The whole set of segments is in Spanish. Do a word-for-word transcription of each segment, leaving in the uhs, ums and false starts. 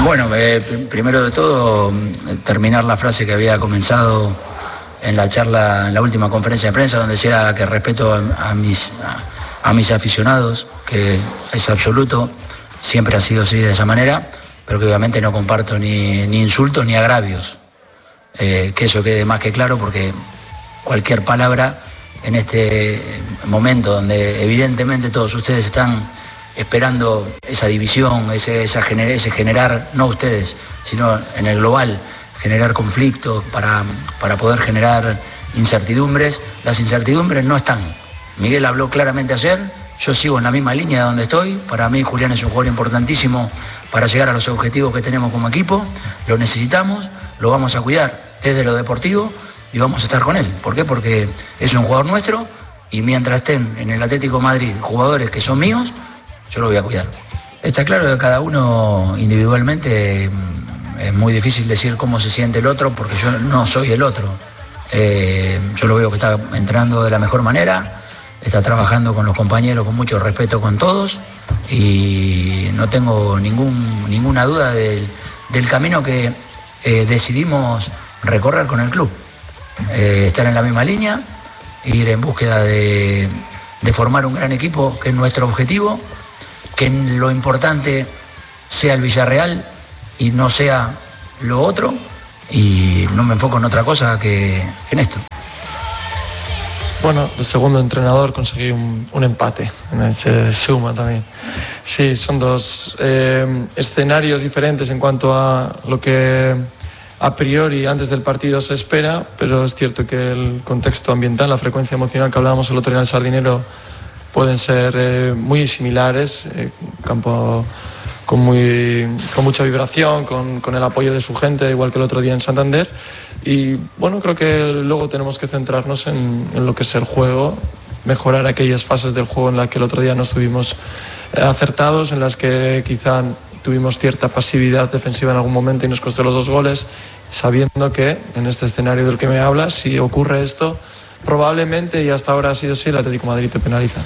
Bueno, eh, primero de todo, terminar la frase que había comenzado en la charla, en la última conferencia de prensa, donde decía que respeto a, a, mis, a, a mis aficionados, que es absoluto, siempre ha sido así de esa manera, pero que obviamente no comparto ni, ni insultos ni agravios. Eh, que eso quede más que claro, porque cualquier palabra en este momento donde evidentemente todos ustedes están esperando esa división, ese, esa gener, ese generar, no ustedes, sino en el global, generar conflictos para, para poder generar incertidumbres. Las incertidumbres no están. Miguel habló claramente ayer, yo sigo en la misma línea de donde estoy. Para mí Julián es un jugador importantísimo para llegar a los objetivos que tenemos como equipo. Lo necesitamos, lo vamos a cuidar desde lo deportivo y vamos a estar con él. ¿Por qué? Porque es un jugador nuestro y mientras estén en el Atlético de Madrid jugadores que son míos, yo lo voy a cuidar. Está claro que cada uno individualmente es muy difícil decir cómo se siente el otro, porque yo no soy el otro. Eh, yo lo veo que está entrenando de la mejor manera, está trabajando con los compañeros con mucho respeto con todos y no tengo ningún, ninguna duda del, del camino que eh, decidimos recorrer con el club. Eh, estar en la misma línea, ir en búsqueda de, de formar un gran equipo, que es nuestro objetivo, que lo importante sea el Villarreal y no sea lo otro, y no me enfoco en otra cosa que en esto. Bueno, de segundo entrenador conseguí un, un empate en ese suma también. Sí, son dos eh, escenarios diferentes en cuanto a lo que a priori antes del partido se espera, pero es cierto que el contexto ambiental, la frecuencia emocional que hablábamos el otro día en el Sardinero, pueden ser eh, muy similares, eh, campo con, muy, con mucha vibración, con, con el apoyo de su gente, igual que el otro día en Santander. Y bueno, creo que luego tenemos que centrarnos en, en lo que es el juego, mejorar aquellas fases del juego en las que el otro día no estuvimos eh, acertados, en las que quizá tuvimos cierta pasividad defensiva en algún momento y nos costó los dos goles, sabiendo que en este escenario del que me hablas, si ocurre esto, probablemente, y hasta ahora ha sido así, el Atlético de Madrid te penaliza.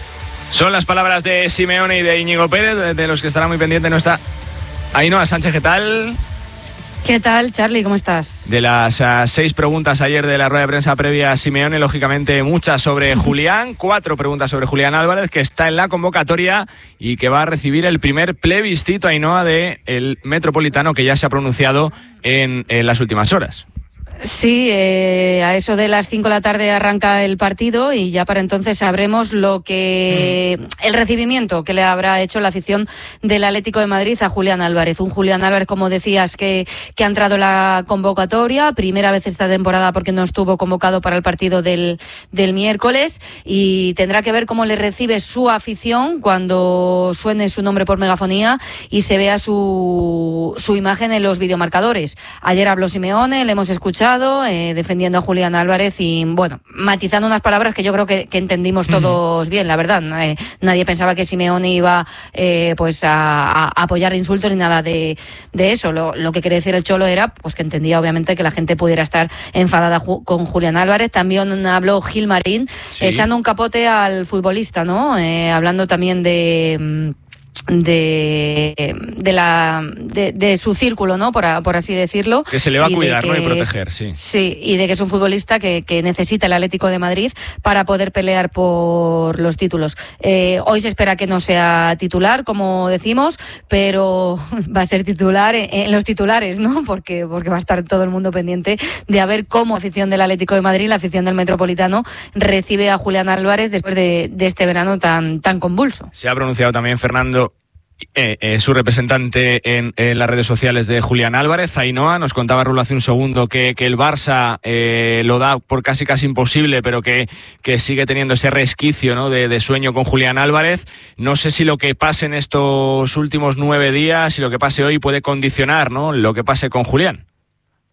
Son las palabras de Simeone y de Íñigo Pérez, de los que estará muy pendiente nuestra Ainhoa Sánchez. ¿Qué tal? ¿Qué tal, Charly? ¿Cómo estás? De las uh, seis preguntas ayer de la rueda de prensa previa a Simeone, lógicamente muchas sobre Julián, cuatro preguntas sobre Julián Álvarez, que está en la convocatoria y que va a recibir el primer plebiscito, Ainhoa, del Metropolitano, que ya se ha pronunciado en, en las últimas horas. Sí, eh, a eso de las cinco de la tarde arranca el partido y ya para entonces sabremos lo que mm. el recibimiento que le habrá hecho la afición del Atlético de Madrid a Julián Álvarez. Un Julián Álvarez, como decías, que, que ha entrado en la convocatoria, primera vez esta temporada porque no estuvo convocado para el partido del, del miércoles, y tendrá que ver cómo le recibe su afición cuando suene su nombre por megafonía y se vea su, su imagen en los videomarcadores. Ayer habló Simeone, le hemos escuchado Eh, defendiendo a Julián Álvarez y, bueno, matizando unas palabras que yo creo que, que entendimos todos mm. bien, la verdad. Eh, nadie pensaba que Simeone iba eh, pues a, a apoyar insultos ni nada de, de eso. Lo, lo que quería decir el Cholo era pues que entendía, obviamente, que la gente pudiera estar enfadada ju- con Julián Álvarez. También habló Gilmarín, sí. echando un capote al futbolista, ¿no? Eh, hablando también de... de de la de, de su círculo, ¿no? Por, a, por así decirlo. Que se le va a cuidar, ¿no? Y proteger, sí. Sí, y de que es un futbolista que, que necesita el Atlético de Madrid para poder pelear por los títulos. Eh, hoy se espera que no sea titular, como decimos, pero va a ser titular en, en los titulares, ¿no? Porque, porque va a estar todo el mundo pendiente de a ver cómo la afición del Atlético de Madrid, la afición del Metropolitano, recibe a Julián Álvarez después de, de este verano tan, tan convulso. Se ha pronunciado también Fernando, Eh, eh, su representante en, en las redes sociales de Julián Álvarez. Ainhoa, nos contaba Rulo hace un segundo que, que el Barça eh, lo da por casi casi imposible, pero que, que sigue teniendo ese resquicio, ¿no? de, de sueño con Julián Álvarez. No sé si lo que pase en estos últimos nueve días, si lo que pase hoy puede condicionar, ¿no? lo que pase con Julián.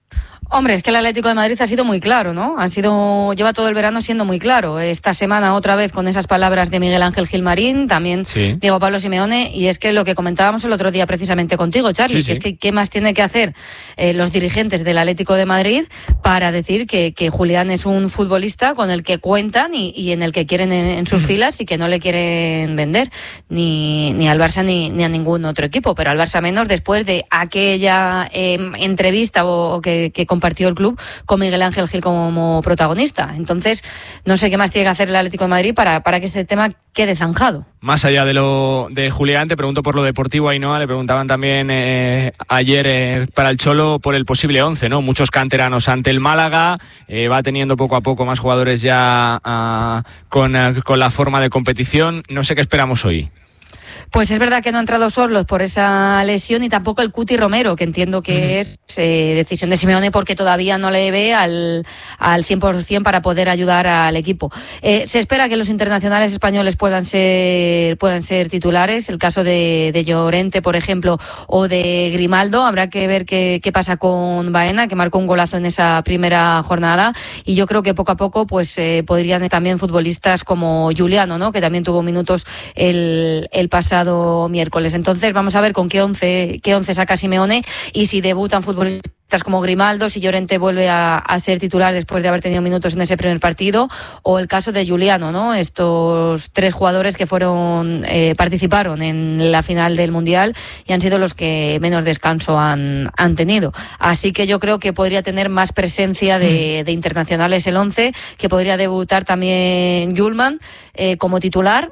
Hombre, es que el Atlético de Madrid ha sido muy claro, ¿no? Ha sido, lleva todo el verano siendo muy claro. Esta semana otra vez con esas palabras de Miguel Ángel Gilmarín, también sí. Diego Pablo Simeone, y es que lo que comentábamos el otro día precisamente contigo, Charlie, sí, sí. Que es que qué más tiene que hacer eh, los dirigentes del Atlético de Madrid para decir que, que Julián es un futbolista con el que cuentan y, y en el que quieren en, en sus filas y que no le quieren vender ni, ni al Barça ni, ni a ningún otro equipo, pero al Barça menos después de aquella eh, entrevista o, o que, que compartió el club con Miguel Ángel Gil como protagonista. Entonces, no sé qué más tiene que hacer el Atlético de Madrid para, para que este tema quede zanjado. Más allá de lo de Julián, te pregunto por lo deportivo, Ainhoa. Le preguntaban también eh, ayer eh, para el Cholo por el posible once, ¿no? Muchos canteranos ante el Málaga, eh, va teniendo poco a poco más jugadores ya uh, con, uh, con la forma de competición. No sé qué esperamos hoy. Pues es verdad que no ha entrado Sorlos por esa lesión y tampoco el Cuti Romero, que entiendo que es eh, decisión de Simeone porque todavía no le ve al, al cien por ciento para poder ayudar al equipo. Eh, se espera que los internacionales españoles puedan ser puedan ser titulares, el caso de, de Llorente, por ejemplo, o de Grimaldo. Habrá que ver qué, qué pasa con Baena, que marcó un golazo en esa primera jornada, y yo creo que poco a poco pues eh, podrían también futbolistas como Juliano, ¿no? Que también tuvo minutos el, el pasado miércoles. Entonces vamos a ver con qué once, qué once saca Simeone y si debutan futbolistas como Grimaldo, si Llorente vuelve a, a ser titular después de haber tenido minutos en ese primer partido, o el caso de Juliano, ¿no? Estos tres jugadores que fueron eh, participaron en la final del Mundial y han sido los que menos descanso han, han tenido. Así que yo creo que podría tener más presencia de, de internacionales el once, que podría debutar también Hjulmand eh, como titular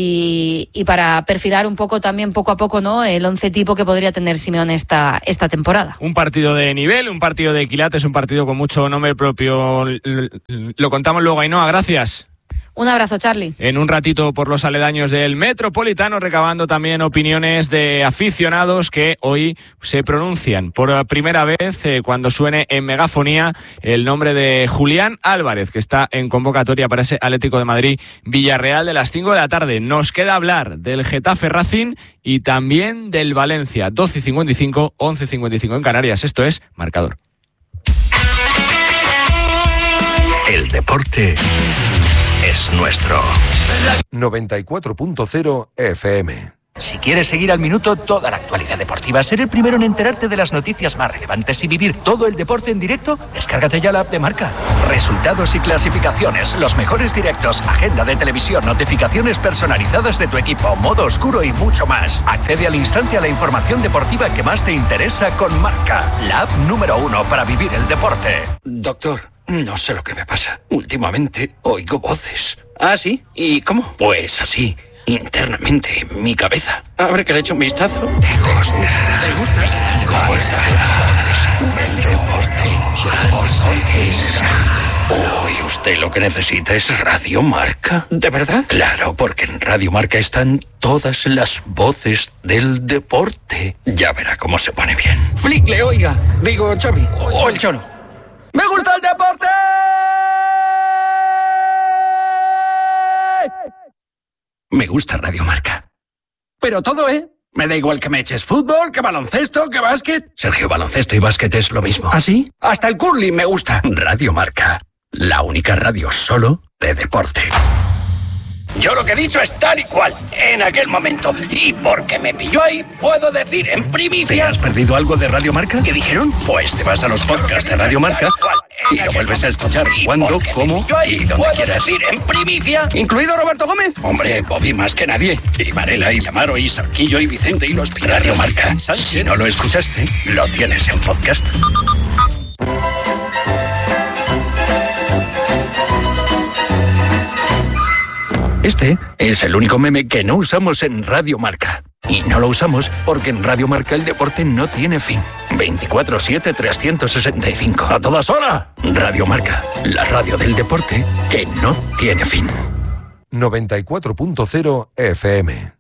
y, y para perfilar un poco también poco a poco, ¿no? El once tipo que podría tener Simeone esta, esta temporada. Un partido de nivel, un partido de quilates, un partido con mucho nombre propio. Lo contamos luego, Ainhoa, gracias. Un abrazo, Charlie. En un ratito por los aledaños del Metropolitano, recabando también opiniones de aficionados que hoy se pronuncian por primera vez eh, cuando suene en megafonía el nombre de Julián Álvarez, que está en convocatoria para ese Atlético de Madrid Villarreal de las cinco de la tarde. Nos queda hablar del Getafe Racing y también del Valencia. doce y cincuenta y cinco, once y cincuenta y cinco en Canarias. Esto es Marcador. El deporte es nuestro. noventa y cuatro punto cero F M. Si quieres seguir al minuto toda la actualidad deportiva, ser el primero en enterarte de las noticias más relevantes y vivir todo el deporte en directo, descárgate ya la app de Marca. Resultados y clasificaciones, los mejores directos, agenda de televisión, notificaciones personalizadas de tu equipo, modo oscuro y mucho más. Accede al instante a la información deportiva que más te interesa con Marca, la app número uno para vivir el deporte. Doctor, no sé lo que me pasa. Últimamente oigo voces. ¿Ah, sí? ¿Y cómo? Pues así, internamente en mi cabeza. A ver que le echo un vistazo. ¿Te gusta? ¿Te gusta? El deporte. Hoy usted lo que necesita es Radio Marca. ¿De verdad? Claro, porque en Radio Marca están todas las voces del deporte. Ya verá cómo se pone bien. Flick, le oiga. Digo, Xavi. O el Cholo. ¡Me gusta el deporte! Me gusta Radio Marca. Pero todo, ¿eh? Me da igual que me eches fútbol, que baloncesto, que básquet. Sergio, baloncesto y básquet es lo mismo. ¿Ah, sí? Hasta el curling me gusta. Radio Marca, la única radio solo de deporte. Yo lo que he dicho es tal y cual, en aquel momento. Y porque me pilló ahí, puedo decir en primicia... ¿Te has perdido algo de Radio Marca? ¿Qué dijeron? Pues te vas a los podcasts de Radio Marca y lo vuelves a escuchar cuando, cómo y donde quieras. Decir en primicia, incluido Roberto Gómez. Hombre, Bobby más que nadie. Y Varela, y Lamaro, y Sarquillo, y Vicente, y los Pilar. Radio Marca. Si no lo escuchaste, lo tienes en podcast. Este es el único meme que no usamos en Radio Marca. Y no lo usamos porque en Radio Marca el deporte no tiene fin. veinticuatro siete, trescientos sesenta y cinco. ¡A todas horas! Radio Marca, la radio del deporte que no tiene fin. noventa y cuatro punto cero F M.